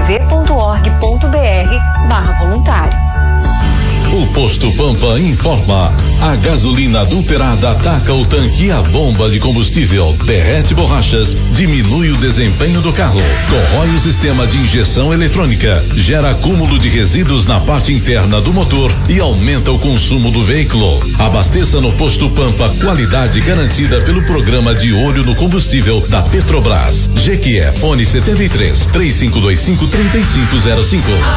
www.psdv.org.br/voluntário. O Posto Pampa informa: a gasolina adulterada ataca o tanque e a bomba de combustível, derrete borrachas, diminui o desempenho do carro, corrói o sistema de injeção eletrônica, gera acúmulo de resíduos na parte interna do motor e aumenta o consumo do veículo. Abasteça no Posto Pampa, qualidade garantida pelo programa de olho no combustível da Petrobras. Jequié, fone 73 3525 3505.